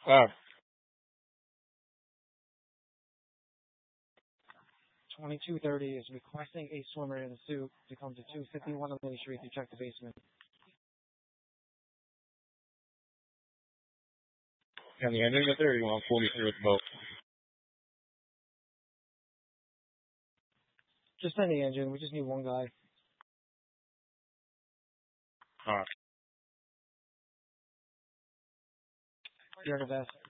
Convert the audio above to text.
Uh, 2230 is requesting a swimmer in a suit to come to 251 on Main Street to check the basement. and the engine at 31, 43 with the boat. Just send the engine. We just need one guy. Alright. You're the best.